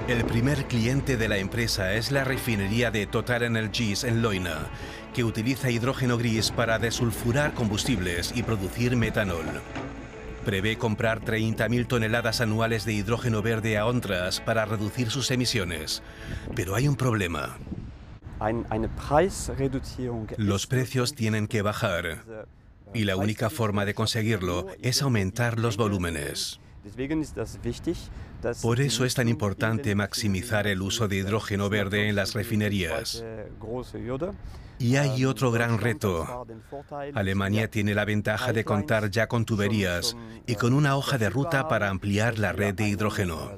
El primer cliente de la empresa es la refinería de TotalEnergies en Leuna, que utiliza hidrógeno gris para desulfurar combustibles y producir metanol. Prevé comprar 30.000 toneladas anuales de hidrógeno verde a Ontras para reducir sus emisiones. Pero hay un problema. Los precios tienen que bajar, y la única forma de conseguirlo es aumentar los volúmenes. Por eso es tan importante maximizar el uso de hidrógeno verde en las refinerías. Y hay otro gran reto. Alemania tiene la ventaja de contar ya con tuberías y con una hoja de ruta para ampliar la red de hidrógeno.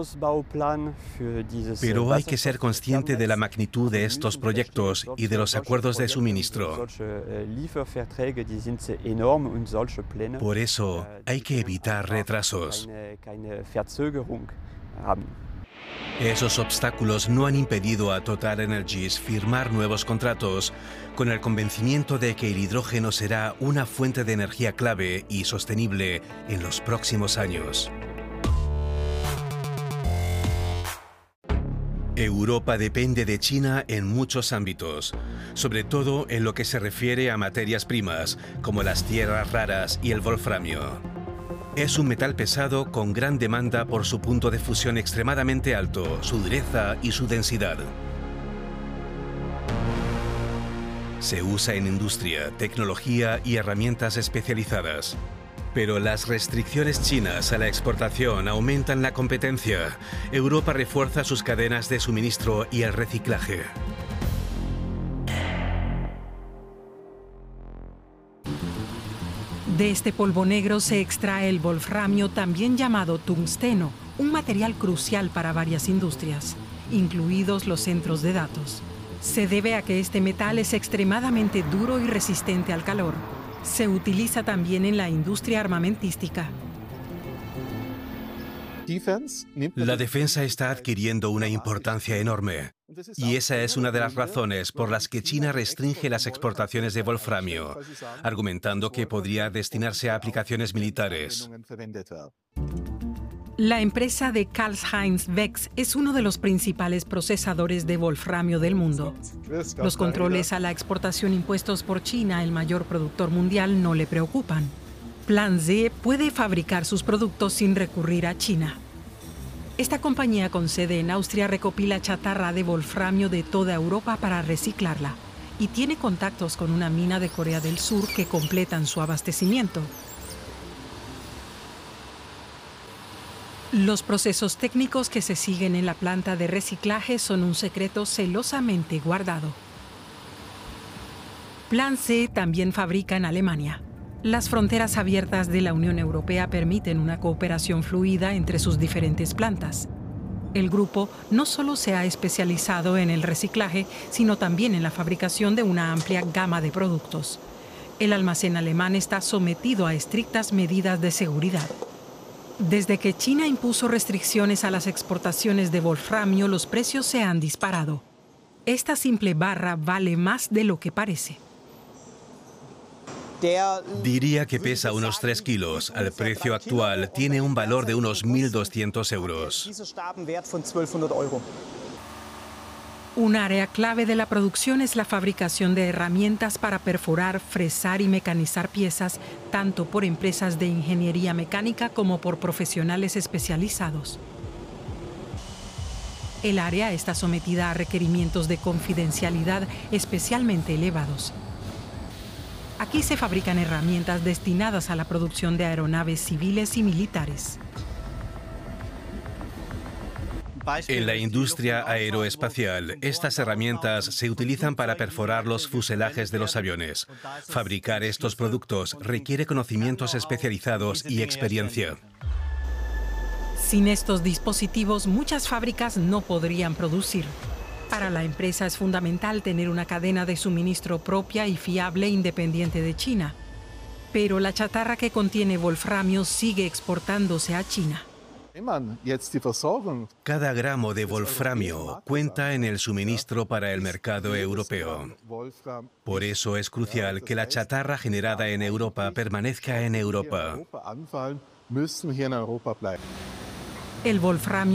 Pero hay que ser consciente de la magnitud de estos proyectos y de los acuerdos de suministro. Por eso hay que evitar retrasos. Esos obstáculos no han impedido a TotalEnergies firmar nuevos contratos con el convencimiento de que el hidrógeno será una fuente de energía clave y sostenible en los próximos años. Europa depende de China en muchos ámbitos, sobre todo en lo que se refiere a materias primas, como las tierras raras y el wolframio. Es un metal pesado con gran demanda por su punto de fusión extremadamente alto, su dureza y su densidad. Se usa en industria, tecnología y herramientas especializadas. Pero las restricciones chinas a la exportación aumentan la competencia. Europa refuerza sus cadenas de suministro y el reciclaje. De este polvo negro se extrae el wolframio, también llamado tungsteno, un material crucial para varias industrias, incluidos los centros de datos. Se debe a que este metal es extremadamente duro y resistente al calor. Se utiliza también en la industria armamentística. La defensa está adquiriendo una importancia enorme. Y esa es una de las razones por las que China restringe las exportaciones de wolframio, argumentando que podría destinarse a aplicaciones militares. La empresa de Karlheinz Bex es uno de los principales procesadores de wolframio del mundo. Los controles a la exportación impuestos por China, el mayor productor mundial, no le preocupan. Plan Z puede fabricar sus productos sin recurrir a China. Esta compañía con sede en Austria recopila chatarra de wolframio de toda Europa para reciclarla y tiene contactos con una mina de Corea del Sur que completan su abastecimiento. Los procesos técnicos que se siguen en la planta de reciclaje son un secreto celosamente guardado. Plan Z también fabrica en Alemania. Las fronteras abiertas de la Unión Europea permiten una cooperación fluida entre sus diferentes plantas. El grupo no solo se ha especializado en el reciclaje, sino también en la fabricación de una amplia gama de productos. El almacén alemán está sometido a estrictas medidas de seguridad. Desde que China impuso restricciones a las exportaciones de wolframio, los precios se han disparado. Esta simple barra vale más de lo que parece. Diría que pesa unos 3 kilos. Al precio actual tiene un valor de unos 1.200 euros. Un área clave de la producción es la fabricación de herramientas para perforar, fresar y mecanizar piezas, tanto por empresas de ingeniería mecánica como por profesionales especializados. El área está sometida a requerimientos de confidencialidad especialmente elevados. Aquí se fabrican herramientas destinadas a la producción de aeronaves civiles y militares. En la industria aeroespacial, estas herramientas se utilizan para perforar los fuselajes de los aviones. Fabricar estos productos requiere conocimientos especializados y experiencia. Sin estos dispositivos, muchas fábricas no podrían producir. Para la empresa es fundamental tener una cadena de suministro propia y fiable independiente de China. Pero la chatarra que contiene wolframio sigue exportándose a China. Cada gramo de wolframio cuenta en el suministro para el mercado europeo. Por eso es crucial que la chatarra generada en Europa permanezca en Europa. El wolframio